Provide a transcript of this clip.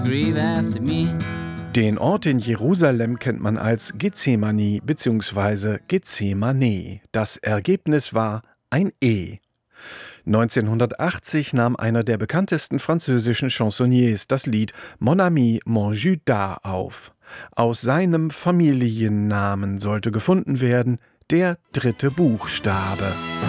Breathe after me. Den Ort in Jerusalem kennt man als Gethsemane bzw. Gethsemane. Das Ergebnis war ein E. 1980 nahm einer der bekanntesten französischen Chansonniers das Lied Mon ami, mon Judas auf. Aus seinem Familiennamen sollte gefunden werden der dritte Buchstabe.